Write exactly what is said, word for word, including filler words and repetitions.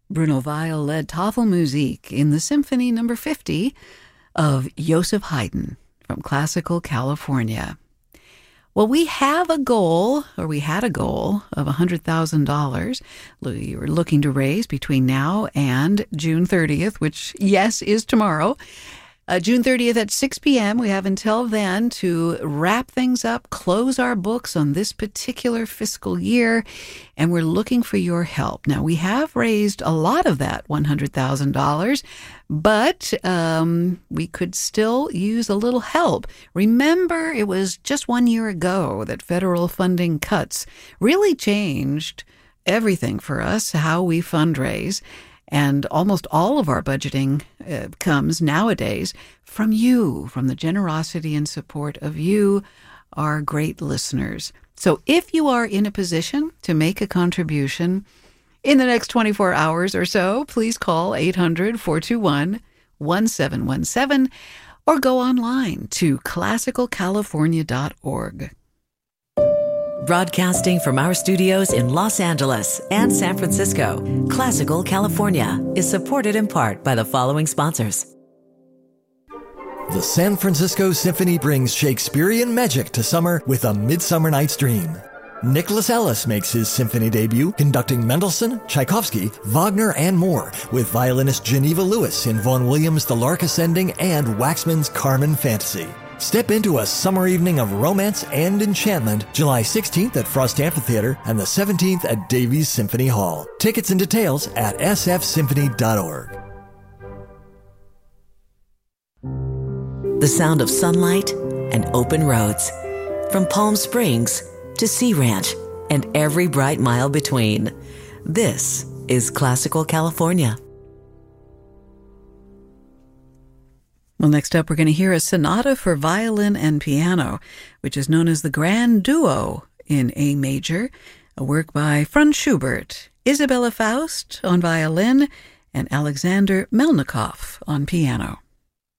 Bruno Weil led Tafelmusik in the Symphony Number fifty of Joseph Haydn from Classical California. Well, we have a goal, or we had a goal, of one hundred thousand dollars we were looking to raise between now and June thirtieth, which, yes, is tomorrow. Uh, June thirtieth at six p.m. We have until then to wrap things up, close our books on this particular fiscal year, and we're looking for your help. Now, we have raised a lot of that one hundred thousand dollars, but um, we could still use a little help. Remember, it was just one year ago that federal funding cuts really changed everything for us, how we fundraise. And almost all of our budgeting uh, comes nowadays from you, from the generosity and support of you, our great listeners. So if you are in a position to make a contribution in the next twenty-four hours or so, please call eight hundred, four two one, one seven one seven or go online to classical california dot org. Broadcasting from our studios in Los Angeles and San Francisco, Classical California is supported in part by the following sponsors. The San Francisco Symphony brings Shakespearean magic to summer with A Midsummer Night's Dream. Nicholas Ellis makes his symphony debut conducting Mendelssohn, Tchaikovsky, Wagner, and more with violinist Geneva Lewis in Vaughan Williams' The Lark Ascending and Waxman's Carmen Fantasy. Step into a summer evening of romance and enchantment July sixteenth at Frost Amphitheater and the seventeenth at Davies Symphony Hall. Tickets and details at s f symphony dot org. The sound of sunlight and open roads. From Palm Springs to Sea Ranch and every bright mile between. This is Classical California. Well, next up, we're going to hear a sonata for violin and piano, which is known as the Grand Duo in A major, a work by Franz Schubert, Isabella Faust on violin, and Alexander Melnikov on piano.